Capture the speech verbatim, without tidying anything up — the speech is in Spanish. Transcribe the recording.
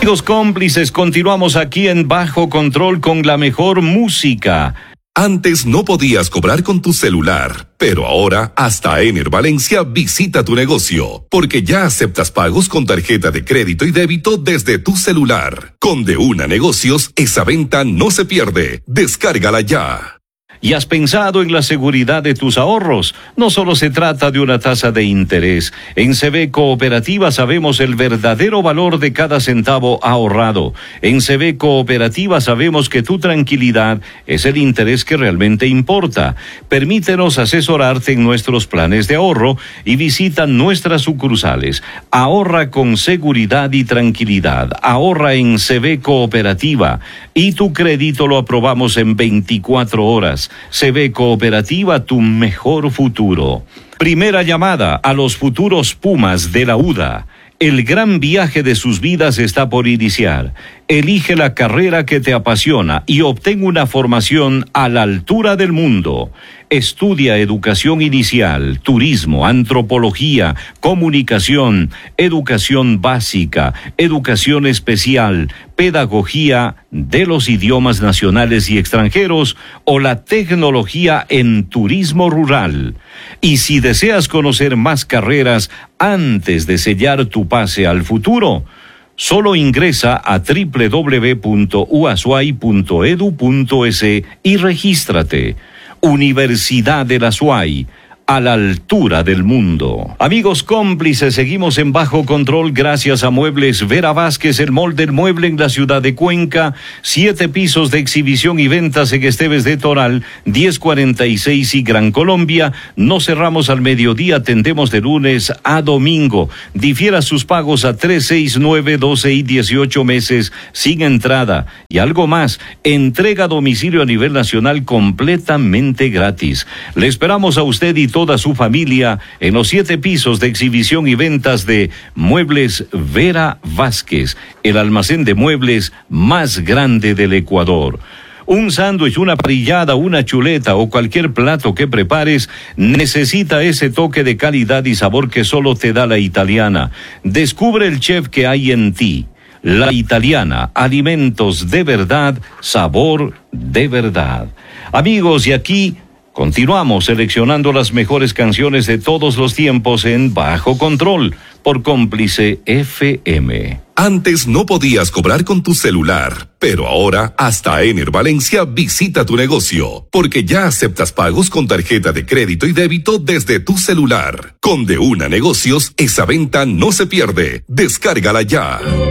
Amigos cómplices, continuamos aquí en Bajo Control con la mejor música. Antes no podías cobrar con tu celular, pero ahora hasta Ener Valencia visita tu negocio, porque ya aceptas pagos con tarjeta de crédito y débito desde tu celular. Con De Una Negocios, esa venta no se pierde. Descárgala ya. ¿Y has pensado en la seguridad de tus ahorros? No solo se trata de una tasa de interés. En C B Cooperativa sabemos el verdadero valor de cada centavo ahorrado. En C B Cooperativa sabemos que tu tranquilidad es el interés que realmente importa. Permítenos asesorarte en nuestros planes de ahorro y visita nuestras sucursales. Ahorra con seguridad y tranquilidad. Ahorra en C B Cooperativa y tu crédito lo aprobamos en veinticuatro horas. C B Cooperativa, tu mejor futuro. Primera llamada a los futuros Pumas de la U D A. El gran viaje de sus vidas está por iniciar. Elige la carrera que te apasiona y obtén una formación a la altura del mundo. Estudia educación inicial, turismo, antropología, comunicación, educación básica, educación especial, pedagogía de los idiomas nacionales y extranjeros o la tecnología en turismo rural. Y si deseas conocer más carreras antes de sellar tu pase al futuro, solo ingresa a doble u doble u doble u punto u a s u a y punto e d u punto e s y regístrate. Universidad de la S U A Y, a la altura del mundo. Amigos cómplices, seguimos en Bajo Control gracias a Muebles Vera Vázquez, el mall del mueble en la ciudad de Cuenca. Siete pisos de exhibición y ventas en Esteves de Toral, diez cuarenta y seis y Gran Colombia. No cerramos al mediodía, atendemos de lunes a domingo. Difiera sus pagos a tres, seis, nueve, doce y dieciocho meses sin entrada. Y algo más, entrega a domicilio a nivel nacional completamente gratis. Le esperamos a usted y toda su familia en los siete pisos de exhibición y ventas de Muebles Vera Vázquez, el almacén de muebles más grande del Ecuador. Un sándwich, una parrillada, una chuleta o cualquier plato que prepares necesita ese toque de calidad y sabor que solo te da la italiana. Descubre el chef que hay en ti. La Italiana, alimentos de verdad, sabor de verdad. Amigos, y aquí continuamos seleccionando las mejores canciones de todos los tiempos en Bajo Control por Cómplice F M. Antes no podías cobrar con tu celular, pero ahora hasta Ener Valencia visita tu negocio, porque ya aceptas pagos con tarjeta de crédito y débito desde tu celular. Con De Una Negocios, esa venta no se pierde. Descárgala ya.